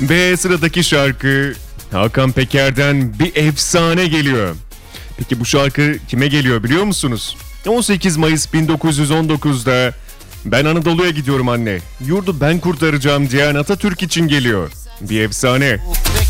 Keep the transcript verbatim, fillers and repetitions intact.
Ve sıradaki şarkı Hakan Peker'den Bir Efsane geliyor. Peki bu şarkı kime geliyor biliyor musunuz? on sekiz Mayıs bin dokuz yüz on dokuzda ben Anadolu'ya gidiyorum anne, yurdu ben kurtaracağım diyen Atatürk için geliyor. Bir efsane.